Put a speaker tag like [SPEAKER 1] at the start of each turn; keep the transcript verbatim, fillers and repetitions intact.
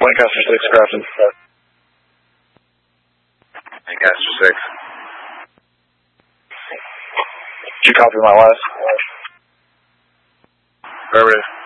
[SPEAKER 1] Lancaster six, Grafton.
[SPEAKER 2] Lancaster six.
[SPEAKER 1] Did you copy my last?
[SPEAKER 2] Affirmative.